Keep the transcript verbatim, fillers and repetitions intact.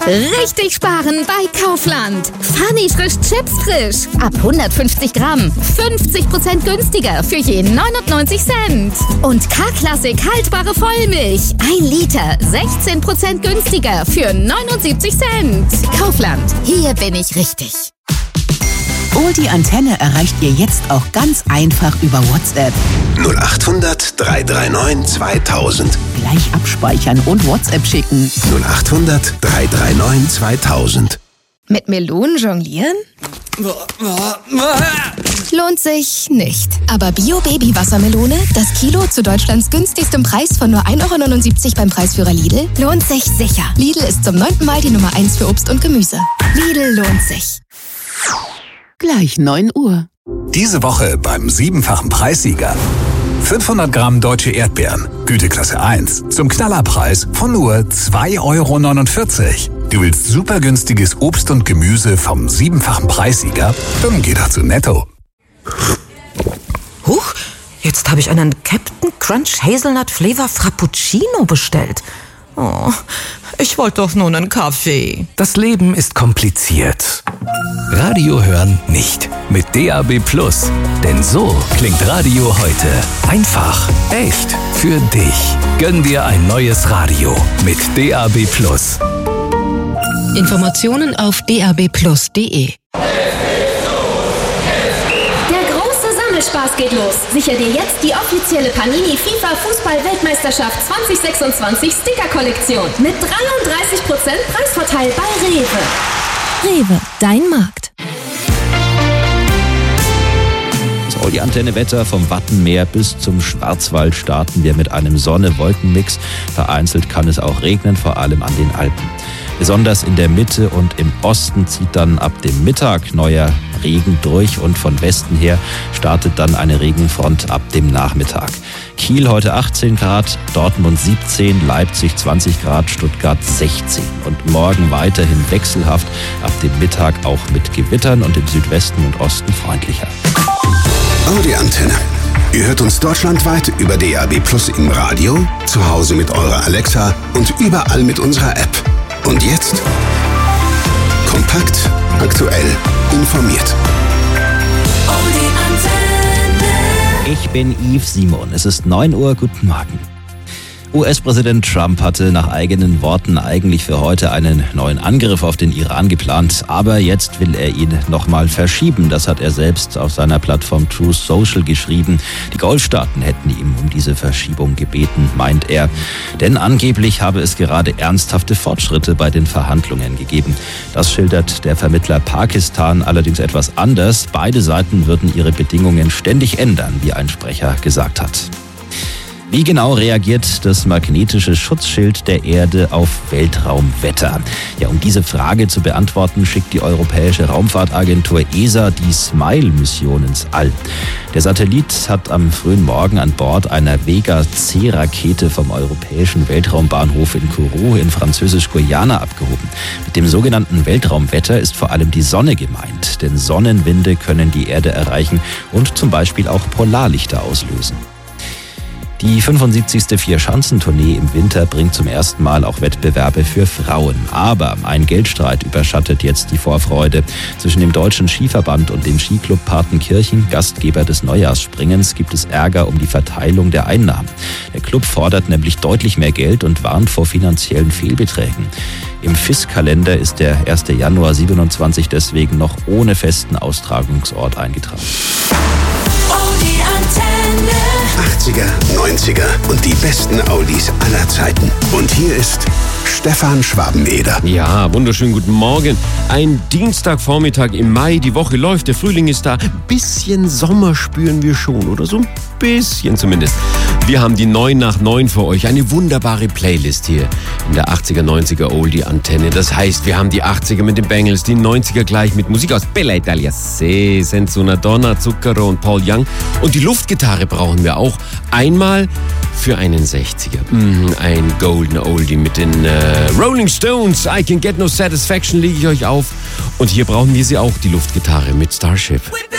Richtig sparen bei Kaufland. Funny frisch Chips frisch. Ab hundertfünfzig Gramm. fünfzig Prozent günstiger für je neunundneunzig Cent. Und K-Klassik haltbare Vollmilch. ein Liter. sechzehn Prozent günstiger für neunundsiebzig Cent. Kaufland. Hier bin ich richtig. Oldie Antenne erreicht ihr jetzt auch ganz einfach über WhatsApp. null achthundert drei drei neun zweitausend. Gleich abspeichern und WhatsApp schicken. null achthundert drei drei neun zweitausend. Mit Melonen jonglieren? Lohnt sich nicht. Aber Bio-Baby-Wassermelone, das Kilo zu Deutschlands günstigstem Preis von nur ein Euro neunundsiebzig beim Preisführer Lidl, lohnt sich sicher. Lidl ist zum neunten Mal die Nummer eins für Obst und Gemüse. Lidl lohnt sich. Gleich neun Uhr. Diese Woche beim siebenfachen Preissieger. fünfhundert Gramm deutsche Erdbeeren, Güteklasse eins, zum Knallerpreis von nur zwei Euro neunundvierzig. Du willst super günstiges Obst und Gemüse vom siebenfachen Preissieger? Dann geh doch zu Netto. Huch, jetzt habe ich einen Captain Crunch Hazelnut Flavor Frappuccino bestellt. Oh, ich wollte doch nur einen Kaffee. Das Leben ist kompliziert. Radio hören nicht. Mit D A B Plus. Denn so klingt Radio heute. Einfach, echt, für dich. Gönn dir ein neues Radio mit D A B Plus. Informationen auf d a b plus punkt d e. Spaß geht los. Sicher dir jetzt die offizielle Panini FIFA Fußball-Weltmeisterschaft zwanzig sechsundzwanzig Sticker-Kollektion mit dreiunddreißig Prozent Preisvorteil bei Rewe. Rewe, dein Markt. Das Oldie-Antenne-Wetter vom Wattenmeer bis zum Schwarzwald starten wir mit einem Sonne-Wolken-Mix. Vereinzelt kann es auch regnen, vor allem an den Alpen. Besonders in der Mitte und im Osten zieht dann ab dem Mittag neuer Regen durch und von Westen her startet dann eine Regenfront ab dem Nachmittag. Kiel heute achtzehn Grad, Dortmund siebzehn, Leipzig zwanzig Grad, Stuttgart sechzehn. Und morgen weiterhin wechselhaft, ab dem Mittag auch mit Gewittern und im Südwesten und Osten freundlicher. Oldie Antenne. Ihr hört uns deutschlandweit über D A B Plus im Radio, zu Hause mit eurer Alexa und überall mit unserer App. Und jetzt kompakt, aktuell, informiert. Ich bin Yves Simon. Es ist neun Uhr. Guten Morgen. U S-Präsident Trump hatte nach eigenen Worten eigentlich für heute einen neuen Angriff auf den Iran geplant. Aber jetzt will er ihn nochmal verschieben. Das hat er selbst auf seiner Plattform Truth Social geschrieben. Die Golfstaaten hätten ihm um diese Verschiebung gebeten, meint er. Denn angeblich habe es gerade ernsthafte Fortschritte bei den Verhandlungen gegeben. Das schildert der Vermittler Pakistan allerdings etwas anders. Beide Seiten würden ihre Bedingungen ständig ändern, wie ein Sprecher gesagt hat. Wie genau reagiert das magnetische Schutzschild der Erde auf Weltraumwetter? Ja, um diese Frage zu beantworten, schickt die Europäische Raumfahrtagentur E S A die SMILE-Mission ins All. Der Satellit hat am frühen Morgen an Bord einer Vega-C-Rakete vom europäischen Weltraumbahnhof in Kourou in Französisch-Guyana abgehoben. Mit dem sogenannten Weltraumwetter ist vor allem die Sonne gemeint, denn Sonnenwinde können die Erde erreichen und zum Beispiel auch Polarlichter auslösen. Die fünfundsiebzigste Vier-Schanzentournee im Winter bringt zum ersten Mal auch Wettbewerbe für Frauen. Aber ein Geldstreit überschattet jetzt die Vorfreude. Zwischen dem Deutschen Skiverband und dem Skiclub Partenkirchen, Gastgeber des Neujahrsspringens, gibt es Ärger um die Verteilung der Einnahmen. Der Club fordert nämlich deutlich mehr Geld und warnt vor finanziellen Fehlbeträgen. Im F I S-Kalender ist der erster Januar siebenundzwanzig deswegen noch ohne festen Austragungsort eingetragen. achtziger, neunziger und die besten Oldies aller Zeiten. Und hier ist Stefan Schwabeneder. Ja, wunderschönen guten Morgen. Ein Dienstagvormittag im Mai, die Woche läuft, der Frühling ist da. Ein bisschen Sommer spüren wir schon, oder so ein bisschen zumindest. Wir haben die neun nach neun für euch, eine wunderbare Playlist hier in der achtziger, neunziger Oldie-Antenne. Das heißt, wir haben die achtziger mit den Bangles, die neunziger gleich mit Musik aus Bella Italia, Se, Senza una Donna, Zucchero und Paul Young. Und die Luftgitarre brauchen wir auch. Einmal für einen sechziger. Mm, ein Golden Oldie mit den äh, Rolling Stones. I Can Get No Satisfaction lege ich euch auf. Und hier brauchen wir sie auch, die Luftgitarre mit Starship.